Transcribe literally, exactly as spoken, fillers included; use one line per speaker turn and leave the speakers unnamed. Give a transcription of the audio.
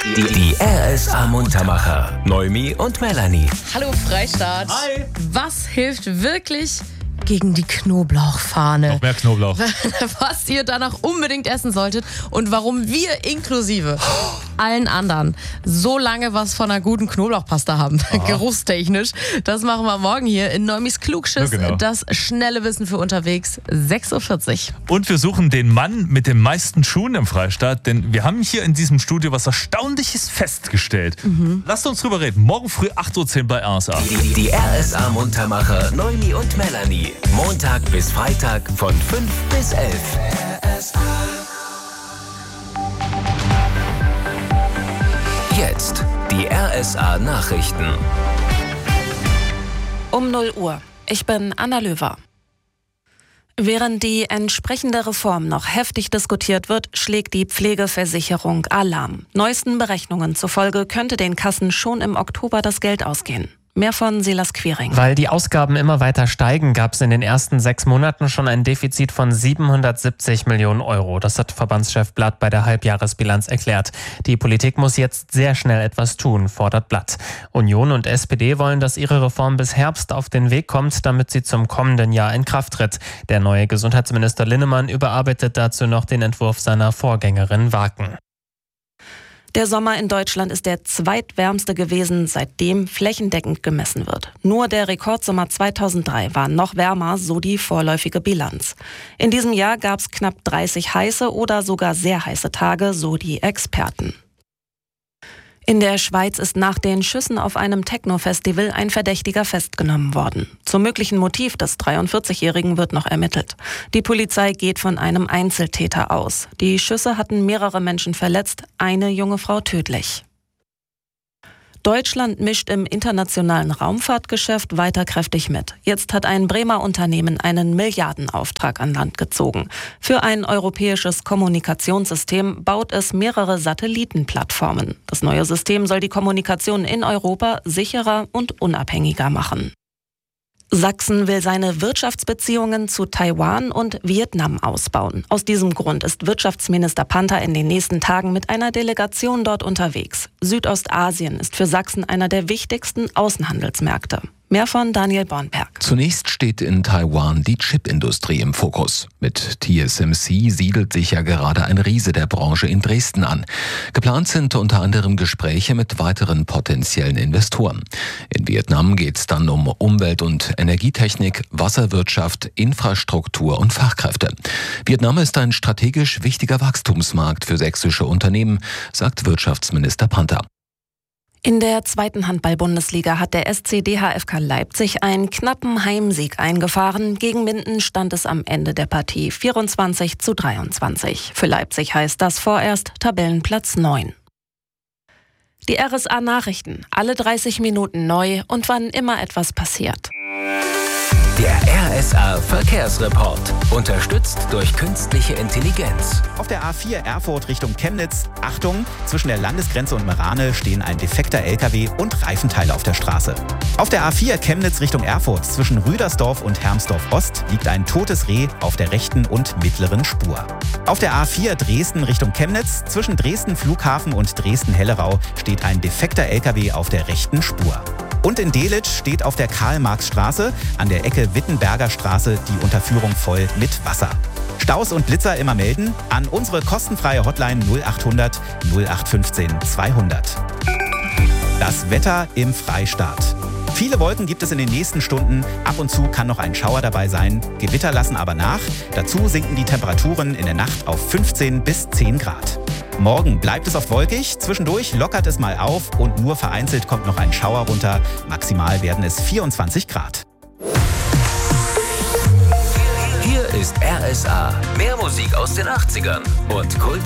Die, die R S A Muntermacher. Noemi und Melanie.
Hallo Freistaat.
Hi.
Was hilft wirklich gegen die Knoblauchfahne?
Noch mehr Knoblauch.
Was ihr danach unbedingt essen solltet und warum wir inklusive allen anderen so lange was von einer guten Knoblauchpasta haben, geruchstechnisch. Das machen wir morgen hier in Neumis Klugschiss.
Ja, genau.
Das schnelle Wissen für unterwegs, sechs Uhr vierzig.
Und wir suchen den Mann mit den meisten Schuhen im Freistaat, denn wir haben hier in diesem Studio was Erstaunliches festgestellt. Mhm. Lasst uns drüber reden. Morgen früh acht Uhr zehn bei R S A.
Die, die R S A Muntermacher Noemi und Melanie. Montag bis Freitag von fünf bis elf. R S A. Jetzt die R S A Nachrichten.
Um null Uhr. Ich bin Anna Löwer. Während die entsprechende Reform noch heftig diskutiert wird, schlägt die Pflegeversicherung Alarm. Neuesten Berechnungen zufolge könnte den Kassen schon im Oktober das Geld ausgehen. Mehr von Silas Quiring.
Weil die Ausgaben immer weiter steigen, gab es in den ersten sechs Monaten schon ein Defizit von siebenhundertsiebzig Millionen Euro. Das hat Verbandschef Blatt bei der Halbjahresbilanz erklärt. Die Politik muss jetzt sehr schnell etwas tun, fordert Blatt. Union und S P D wollen, dass ihre Reform bis Herbst auf den Weg kommt, damit sie zum kommenden Jahr in Kraft tritt. Der neue Gesundheitsminister Linnemann überarbeitet dazu noch den Entwurf seiner Vorgängerin Waken.
Der Sommer in Deutschland ist der zweitwärmste gewesen, seitdem flächendeckend gemessen wird. Nur der Rekordsommer zweitausenddrei war noch wärmer, so die vorläufige Bilanz. In diesem Jahr gab es knapp dreißig heiße oder sogar sehr heiße Tage, so die Experten. In der Schweiz ist nach den Schüssen auf einem Techno-Festival ein Verdächtiger festgenommen worden. Zum möglichen Motiv des dreiundvierzigjährigen wird noch ermittelt. Die Polizei geht von einem Einzeltäter aus. Die Schüsse hatten mehrere Menschen verletzt, eine junge Frau tödlich. Deutschland mischt im internationalen Raumfahrtgeschäft weiter kräftig mit. Jetzt hat ein Bremer Unternehmen einen Milliardenauftrag an Land gezogen. Für ein europäisches Kommunikationssystem baut es mehrere Satellitenplattformen. Das neue System soll die Kommunikation in Europa sicherer und unabhängiger machen. Sachsen will seine Wirtschaftsbeziehungen zu Taiwan und Vietnam ausbauen. Aus diesem Grund ist Wirtschaftsminister Panther in den nächsten Tagen mit einer Delegation dort unterwegs. Südostasien ist für Sachsen einer der wichtigsten Außenhandelsmärkte. Mehr von Daniel Bornberg.
Zunächst steht in Taiwan die Chipindustrie im Fokus. Mit T S M C siedelt sich ja gerade ein Riese der Branche in Dresden an. Geplant sind unter anderem Gespräche mit weiteren potenziellen Investoren. In Vietnam geht es dann um Umwelt- und Energietechnik, Wasserwirtschaft, Infrastruktur und Fachkräfte. Vietnam ist ein strategisch wichtiger Wachstumsmarkt für sächsische Unternehmen, sagt Wirtschaftsminister Panther.
In der zweiten Handball-Bundesliga hat der S C D H F K Leipzig einen knappen Heimsieg eingefahren. Gegen Minden stand es am Ende der Partie vierundzwanzig zu dreiundzwanzig. Für Leipzig heißt das vorerst Tabellenplatz neun. Die R S A Nachrichten, alle dreißig Minuten neu und wann immer etwas passiert.
Der R S A Verkehrsreport. Unterstützt durch künstliche Intelligenz.
Auf der A vier Erfurt Richtung Chemnitz. Achtung, zwischen der Landesgrenze und Meerane stehen ein defekter L K W und Reifenteile auf der Straße. Auf der A vier Chemnitz Richtung Erfurt zwischen Rüdersdorf und Hermsdorf Ost liegt ein totes Reh auf der rechten und mittleren Spur. Auf der A vier Dresden Richtung Chemnitz zwischen Dresden Flughafen und Dresden-Hellerau steht ein defekter L K W auf der rechten Spur. Und in Delitzsch steht auf der Karl-Marx-Straße an der Ecke Wittenberger Straße die Unterführung voll mit Wasser. Staus und Blitzer immer melden an unsere kostenfreie Hotline null achthundert null acht fünfzehn zweihundert. Das Wetter im Freistaat. Viele Wolken gibt es in den nächsten Stunden. Ab und zu kann noch ein Schauer dabei sein. Gewitter lassen aber nach. Dazu sinken die Temperaturen in der Nacht auf fünfzehn bis zehn Grad. Morgen bleibt es oft wolkig, zwischendurch lockert es mal auf und nur vereinzelt kommt noch ein Schauer runter. Maximal werden es vierundzwanzig Grad.
Hier ist R S A. Mehr Musik aus den achtzigern und Kult.